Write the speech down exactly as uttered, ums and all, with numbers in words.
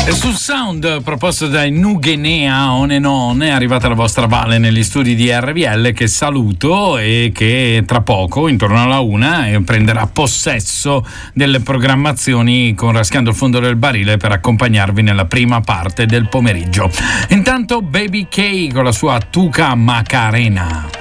E sul sound proposto dai Nugenea On and On è arrivata la vostra Vale negli studi di R V L, che saluto e che tra poco, intorno alla una, prenderà possesso delle programmazioni con Raschiando il fondo del barile per accompagnarvi nella prima parte del pomeriggio. Intanto Baby K con la sua Tuca Macarena.